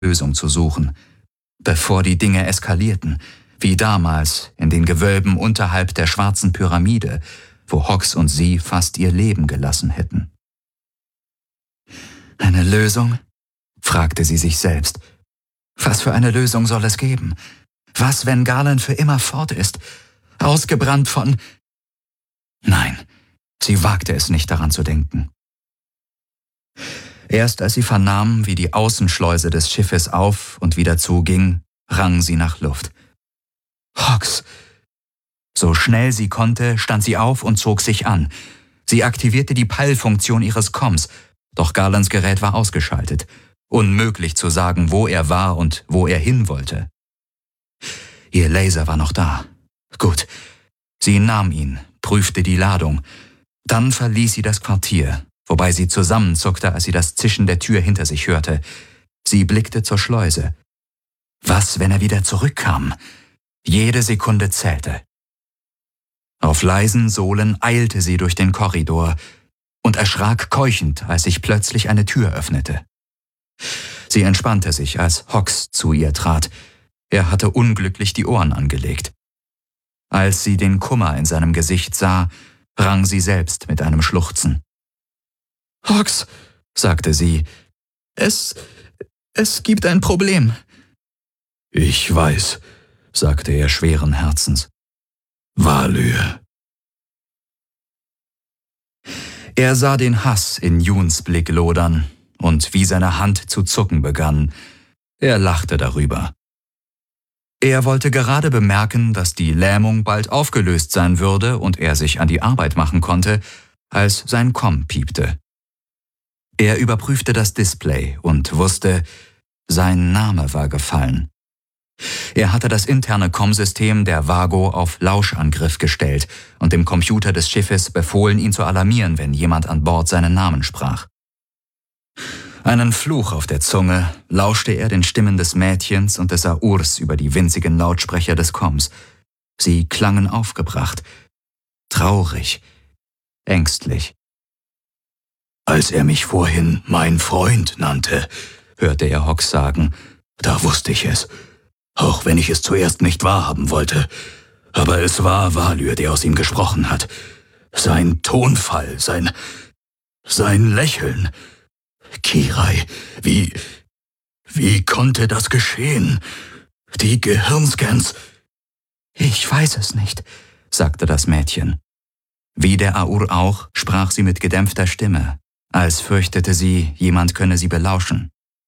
Lösung zu suchen, bevor die Dinge eskalierten, wie damals in den Gewölben unterhalb der schwarzen Pyramide, wo Hawks und sie fast ihr Leben gelassen hätten. Eine Lösung? Fragte sie sich selbst. Was für eine Lösung soll es geben? Was, wenn Garland für immer fort ist, ausgebrannt von... Nein, sie wagte es nicht, daran zu denken. Erst als sie vernahm, wie die Außenschleuse des Schiffes auf und wieder zuging, rang sie nach Luft. Hawks! So schnell sie konnte, stand sie auf und zog sich an. Sie aktivierte die Peilfunktion ihres Comms, doch Garlands Gerät war ausgeschaltet. Unmöglich zu sagen, wo er war und wo er hin wollte. Ihr Laser war noch da. Gut. Sie nahm ihn, prüfte die Ladung. Dann verließ sie das Quartier, wobei sie zusammenzuckte, als sie das Zischen der Tür hinter sich hörte. Sie blickte zur Schleuse. Was, wenn er wieder zurückkam? Jede Sekunde zählte. Auf leisen Sohlen eilte sie durch den Korridor und erschrak keuchend, als sich plötzlich eine Tür öffnete. Sie entspannte sich, als Hawks zu ihr trat. Er hatte unglücklich die Ohren angelegt. Als sie den Kummer in seinem Gesicht sah, rang sie selbst mit einem Schluchzen. »Hawks«, sagte sie, es gibt ein Problem.« »Ich weiß«, sagte er schweren Herzens. »Valur.« Er sah den Hass in Juns Blick lodern und wie seine Hand zu zucken begann. Er lachte darüber. Er wollte gerade bemerken, dass die Lähmung bald aufgelöst sein würde und er sich an die Arbeit machen konnte, als sein Comm piepte. Er überprüfte das Display und wusste, sein Name war gefallen. Er hatte das interne Comm-System der Vago auf Lauschangriff gestellt und dem Computer des Schiffes befohlen, ihn zu alarmieren, wenn jemand an Bord seinen Namen sprach. Einen Fluch auf der Zunge lauschte er den Stimmen des Mädchens und des Aurs über die winzigen Lautsprecher des Comms. Sie klangen aufgebracht, traurig, ängstlich. »Als er mich vorhin mein Freund nannte«, hörte er Hawks sagen, »da wusste ich es, auch wenn ich es zuerst nicht wahrhaben wollte. Aber es war Valur, der aus ihm gesprochen hat. Sein Tonfall, sein Lächeln. Kirai, wie konnte das geschehen? Die Gehirnscans...« »Ich weiß es nicht«, sagte das Mädchen. Wie der Aur auch, sprach sie mit gedämpfter Stimme, als fürchtete sie, jemand könne sie belauschen.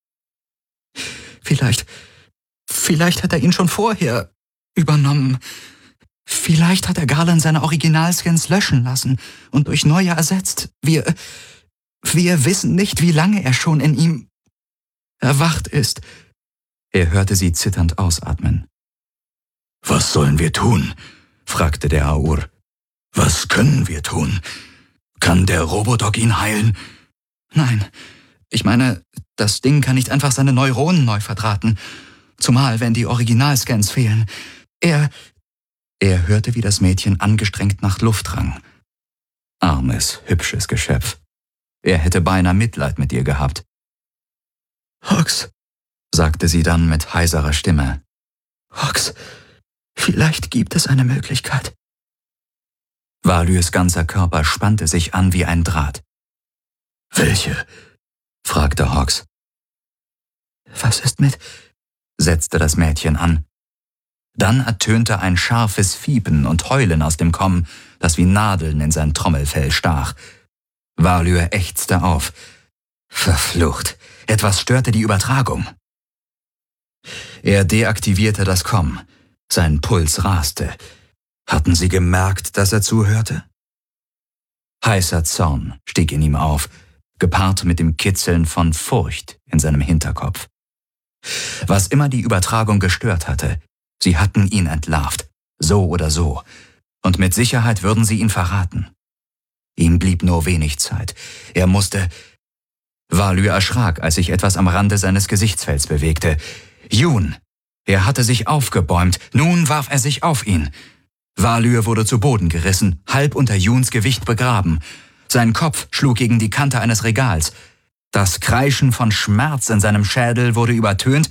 Vielleicht hat er ihn schon vorher übernommen. Vielleicht hat er Garland seine Originalscans löschen lassen und durch neue ersetzt. Wir wissen nicht, wie lange er schon in ihm erwacht ist.« Er hörte sie zitternd ausatmen. »Was sollen wir tun?«, fragte der Aur. »Was können wir tun? Kann der Robodog ihn heilen?« »Nein, ich meine, das Ding kann nicht einfach seine Neuronen neu verdrahten. Zumal, wenn die Originalscans fehlen. Er hörte, wie das Mädchen angestrengt nach Luft rang. Armes, hübsches Geschöpf. Er hätte beinahe Mitleid mit ihr gehabt. »Hawks«, sagte sie dann mit heiserer Stimme. »Hawks, vielleicht gibt es eine Möglichkeit.« Valurs ganzer Körper spannte sich an wie ein Draht. »Welche?«, fragte Hawks. »Was ist mit...« setzte das Mädchen an. Dann ertönte ein scharfes Fiepen und Heulen aus dem Comm, das wie Nadeln in sein Trommelfell stach. Valur ächzte auf. Verflucht, etwas störte die Übertragung. Er deaktivierte das Comm. Sein Puls raste. Hatten sie gemerkt, dass er zuhörte? Heißer Zorn stieg in ihm auf, gepaart mit dem Kitzeln von Furcht in seinem Hinterkopf. Was immer die Übertragung gestört hatte, sie hatten ihn entlarvt, so oder so, und mit Sicherheit würden sie ihn verraten. Ihm blieb nur wenig Zeit. Er musste... Valur erschrak, als sich etwas am Rande seines Gesichtsfelds bewegte. Jun! Er hatte sich aufgebäumt, nun warf er sich auf ihn. Valur wurde zu Boden gerissen, halb unter Juns Gewicht begraben. Sein Kopf schlug gegen die Kante eines Regals. Das Kreischen von Schmerz in seinem Schädel wurde übertönt